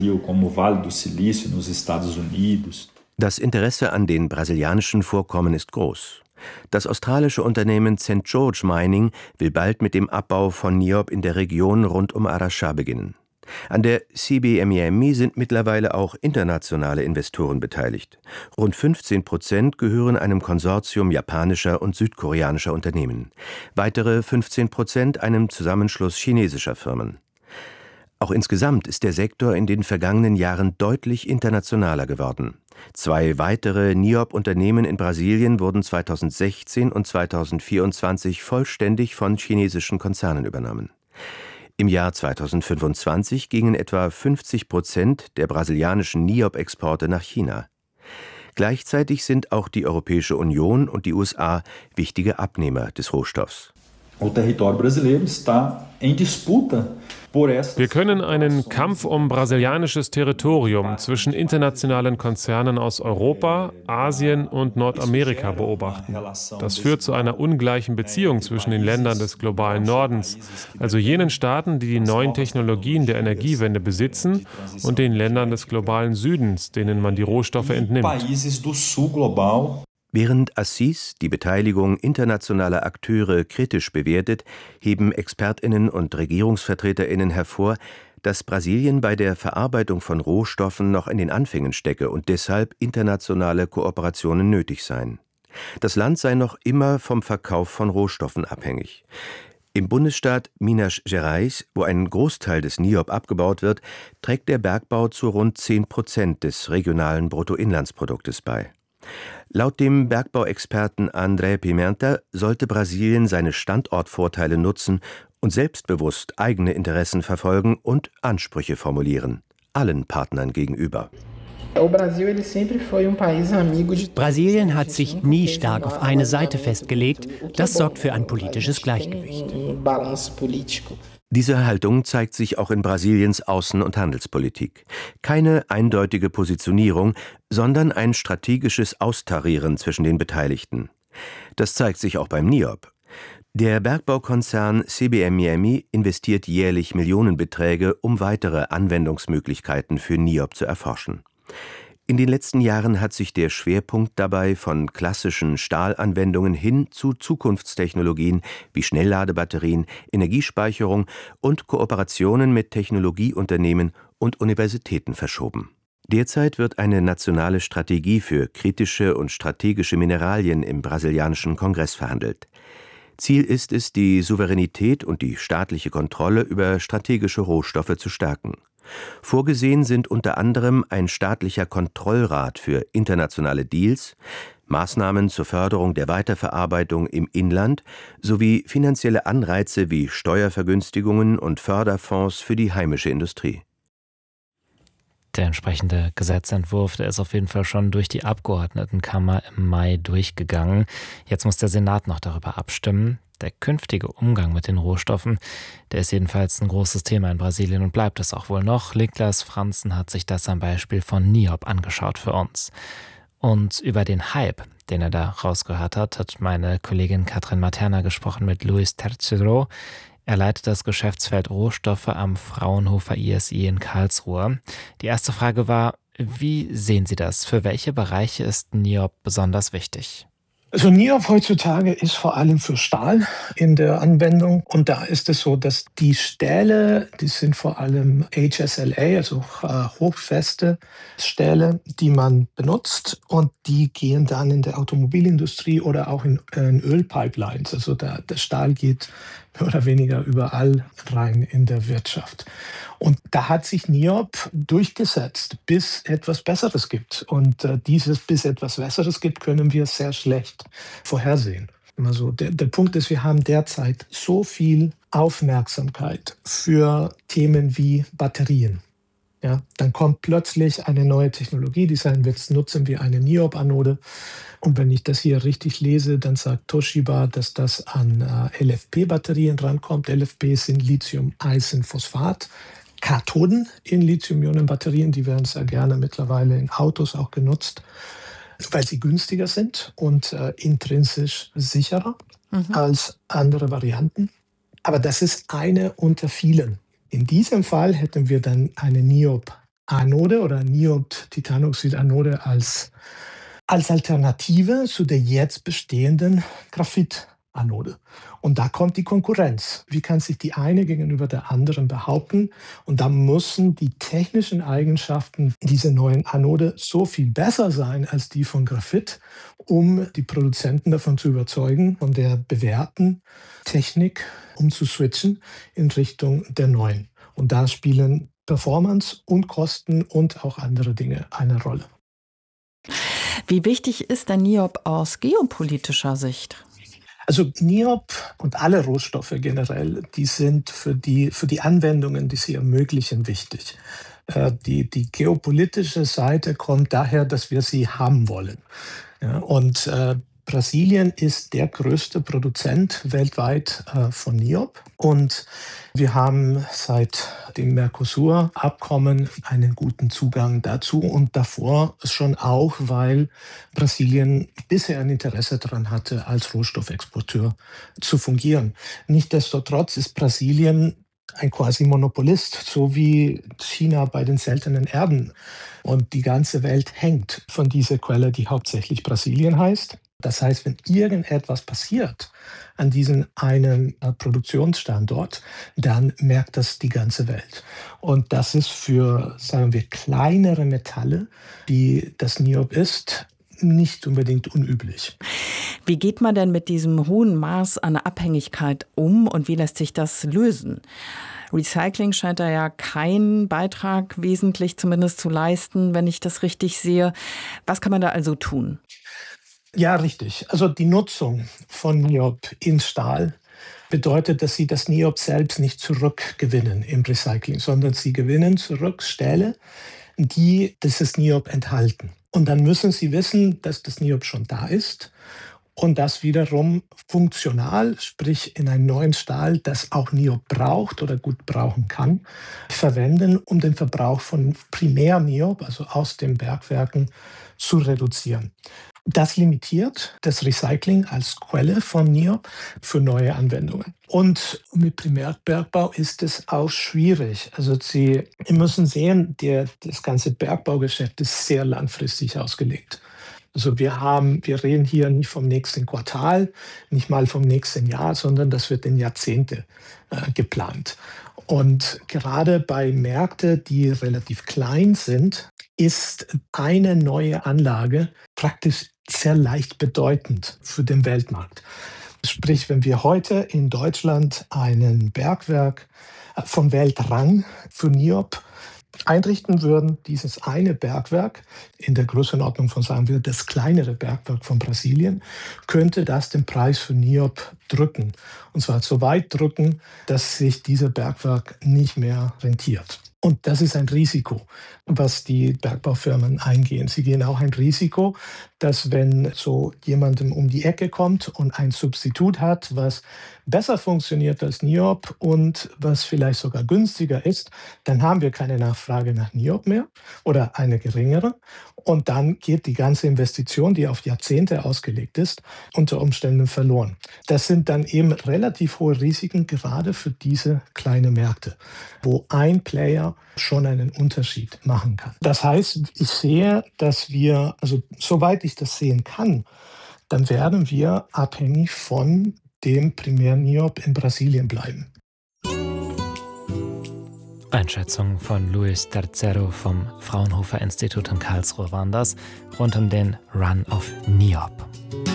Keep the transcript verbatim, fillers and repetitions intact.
Das Interesse an den brasilianischen Vorkommen ist groß. Das australische Unternehmen Saint George Mining will bald mit dem Abbau von Niob in der Region rund um Araxá beginnen. An der C B M E M I sind mittlerweile auch internationale Investoren beteiligt. Rund fünfzehn Prozent gehören einem Konsortium japanischer und südkoreanischer Unternehmen. Weitere fünfzehn Prozent einem Zusammenschluss chinesischer Firmen. Auch insgesamt ist der Sektor in den vergangenen Jahren deutlich internationaler geworden. Zwei weitere Niob-Unternehmen in Brasilien wurden zweitausendsechzehn und zweitausendvierundzwanzig vollständig von chinesischen Konzernen übernommen. Im Jahr zweitausendfünfundzwanzig gingen etwa fünfzig Prozent der brasilianischen Niob-Exporte nach China. Gleichzeitig sind auch die Europäische Union und die U S A wichtige Abnehmer des Rohstoffs. Wir können einen Kampf um brasilianisches Territorium zwischen internationalen Konzernen aus Europa, Asien und Nordamerika beobachten. Das führt zu einer ungleichen Beziehung zwischen den Ländern des globalen Nordens, also jenen Staaten, die die neuen Technologien der Energiewende besitzen, und den Ländern des globalen Südens, denen man die Rohstoffe entnimmt. Während Assis die Beteiligung internationaler Akteure kritisch bewertet, heben ExpertInnen und RegierungsvertreterInnen hervor, dass Brasilien bei der Verarbeitung von Rohstoffen noch in den Anfängen stecke und deshalb internationale Kooperationen nötig seien. Das Land sei noch immer vom Verkauf von Rohstoffen abhängig. Im Bundesstaat Minas Gerais, wo ein Großteil des Niob abgebaut wird, trägt der Bergbau zu rund zehn Prozent des regionalen Bruttoinlandsproduktes bei. Laut dem Bergbauexperten André Pimenta sollte Brasilien seine Standortvorteile nutzen und selbstbewusst eigene Interessen verfolgen und Ansprüche formulieren, allen Partnern gegenüber. Brasilien hat sich nie stark auf eine Seite festgelegt. Das sorgt für ein politisches Gleichgewicht. Diese Haltung zeigt sich auch in Brasiliens Außen- und Handelspolitik. Keine eindeutige Positionierung, sondern ein strategisches Austarieren zwischen den Beteiligten. Das zeigt sich auch beim Niob. Der Bergbaukonzern C B M E M I investiert jährlich Millionenbeträge, um weitere Anwendungsmöglichkeiten für Niob zu erforschen. In den letzten Jahren hat sich der Schwerpunkt dabei von klassischen Stahlanwendungen hin zu Zukunftstechnologien wie Schnellladebatterien, Energiespeicherung und Kooperationen mit Technologieunternehmen und Universitäten verschoben. Derzeit wird eine nationale Strategie für kritische und strategische Mineralien im brasilianischen Kongress verhandelt. Ziel ist es, die Souveränität und die staatliche Kontrolle über strategische Rohstoffe zu stärken. Vorgesehen sind unter anderem ein staatlicher Kontrollrat für internationale Deals, Maßnahmen zur Förderung der Weiterverarbeitung im Inland sowie finanzielle Anreize wie Steuervergünstigungen und Förderfonds für die heimische Industrie. Der entsprechende Gesetzentwurf, der ist auf jeden Fall schon durch die Abgeordnetenkammer im Mai durchgegangen. Jetzt muss der Senat noch darüber abstimmen. Der künftige Umgang mit den Rohstoffen, der ist jedenfalls ein großes Thema in Brasilien und bleibt es auch wohl noch. Niklas Franzen hat sich das am Beispiel von Niob angeschaut für uns. Und über den Hype, den er da rausgehört hat, hat meine Kollegin Katrin Materna gesprochen mit Luis Terceiro. Er leitet das Geschäftsfeld Rohstoffe am Fraunhofer I S I in Karlsruhe. Die erste Frage war, wie sehen Sie das? Für welche Bereiche ist Niob besonders wichtig? Also Niob heutzutage ist vor allem für Stahl in der Anwendung. Und da ist es so, dass die Stähle, die sind vor allem H S L A, also äh, hochfeste Stähle, die man benutzt. Und die gehen dann in der Automobilindustrie oder auch in, in Ölpipelines. Also der, der Stahl geht mehr oder weniger überall rein in der Wirtschaft. Und da hat sich Niob durchgesetzt, bis etwas Besseres gibt. Und äh, dieses bis etwas Besseres gibt, können wir sehr schlecht vorhersehen. Also der, der Punkt ist, wir haben derzeit so viel Aufmerksamkeit für Themen wie Batterien. Ja, dann kommt plötzlich eine neue Technologie, die sagen, jetzt nutzen wir eine Niob-Anode. Und wenn ich das hier richtig lese, dann sagt Toshiba, dass das an äh, L F P-Batterien rankommt. L F P sind Lithium-Eisenphosphat. Kathoden in Lithium-Ionen-Batterien, die werden sehr gerne mittlerweile in Autos auch genutzt, weil sie günstiger sind und äh, intrinsisch sicherer mhm. als andere Varianten. Aber das ist eine unter vielen. In diesem Fall hätten wir dann eine Niob Anode oder Niob-Titanoxid-Anode als, als Alternative zu der jetzt bestehenden Graphitanode. Und da kommt die Konkurrenz. Wie kann sich die eine gegenüber der anderen behaupten? Und da müssen die technischen Eigenschaften dieser neuen Anode so viel besser sein als die von Graphit, um die Produzenten davon zu überzeugen, von der bewährten Technik umzuswitchen in Richtung der neuen. Und da spielen Performance und Kosten und auch andere Dinge eine Rolle. Wie wichtig ist der Niob aus geopolitischer Sicht? Also Niob und alle Rohstoffe generell, die sind für die, für die Anwendungen, die sie ermöglichen, wichtig. Äh, die, die geopolitische Seite kommt daher, dass wir sie haben wollen. Ja, und äh, Brasilien ist der größte Produzent weltweit äh, von Niob. Und wir haben seit dem Mercosur-Abkommen einen guten Zugang dazu und davor schon auch, weil Brasilien bisher ein Interesse daran hatte, als Rohstoffexporteur zu fungieren. Nichtsdestotrotz ist Brasilien ein Quasi-Monopolist, so wie China bei den seltenen Erden. Und die ganze Welt hängt von dieser Quelle, die hauptsächlich Brasilien heißt. Das heißt, wenn irgendetwas passiert an diesem einen äh, Produktionsstandort, dann merkt das die ganze Welt. Und das ist für, sagen wir, kleinere Metalle, wie das Niob ist, nicht unbedingt unüblich. Wie geht man denn mit diesem hohen Maß an Abhängigkeit um und wie lässt sich das lösen? Recycling scheint da ja keinen Beitrag wesentlich zumindest zu leisten, wenn ich das richtig sehe. Was kann man da also tun? Ja, richtig. Also die Nutzung von Niob in Stahl bedeutet, dass sie das Niob selbst nicht zurückgewinnen im Recycling, sondern sie gewinnen zurück Stähle, die dieses Niob enthalten. Und dann müssen sie wissen, dass das Niob schon da ist und das wiederum funktional, sprich in einen neuen Stahl, das auch Niob braucht oder gut brauchen kann, verwenden, um den Verbrauch von Primär-Niob, also aus den Bergwerken, zu reduzieren. Das limitiert das Recycling als Quelle von Niob für neue Anwendungen. Und mit Primärbergbau ist es auch schwierig. Also Sie müssen sehen, der, das ganze Bergbaugeschäft ist sehr langfristig ausgelegt. Also wir haben, wir reden hier nicht vom nächsten Quartal, nicht mal vom nächsten Jahr, sondern das wird in Jahrzehnte äh, geplant. Und gerade bei Märkten, die relativ klein sind, ist eine neue Anlage praktisch sehr leicht bedeutend für den Weltmarkt. Sprich, wenn wir heute in Deutschland ein Bergwerk vom Weltrang für Niob einrichten würden, dieses eine Bergwerk in der Größenordnung von, sagen wir, das kleinere Bergwerk von Brasilien, könnte das den Preis für Niob drücken. Und zwar so weit drücken, dass sich dieser Bergwerk nicht mehr rentiert. Und das ist ein Risiko, was die Bergbaufirmen eingehen. Sie gehen auch ein Risiko, dass wenn so jemandem um die Ecke kommt und ein Substitut hat, was besser funktioniert als Niob und was vielleicht sogar günstiger ist, dann haben wir keine Nachfrage nach Niob mehr oder eine geringere. Und dann geht die ganze Investition, die auf Jahrzehnte ausgelegt ist, unter Umständen verloren. Das sind dann eben relativ hohe Risiken, gerade für diese kleinen Märkte, wo ein Player schon einen Unterschied machen kann. Das heißt, ich sehe, dass wir, also soweit ich das sehen kann, dann werden wir abhängig von dem Primär-Niob in Brasilien bleiben. Einschätzung von Luis Tercero vom Fraunhofer Institut in Karlsruhe waren das, rund um den Run of Niob.